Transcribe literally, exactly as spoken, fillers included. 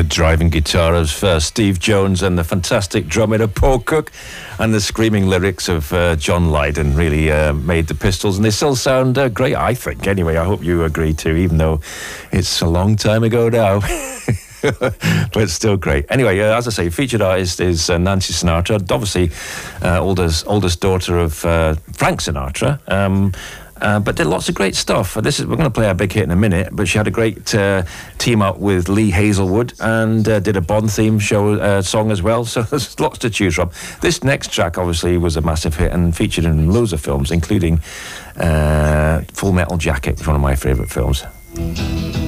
driving guitar of uh, Steve Jones and the fantastic drumming of Paul Cook and the screaming lyrics of uh, John Lydon really uh, made the Pistols, and they still sound uh, great, I think. Anyway, I hope you agree too, even though it's a long time ago now. But it's still great. Anyway, uh, as I say, featured artist is uh, Nancy Sinatra, obviously uh, oldest, oldest daughter of uh, Frank Sinatra. Um, Uh, but did lots of great stuff. This is we're going to play a big hit in a minute, but she had a great uh, team up with Lee Hazelwood and uh, did a Bond theme show uh, song as well. So there's lots to choose from. This next track obviously was a massive hit and featured in loads of films, including uh, Full Metal Jacket, which is one of my favourite films.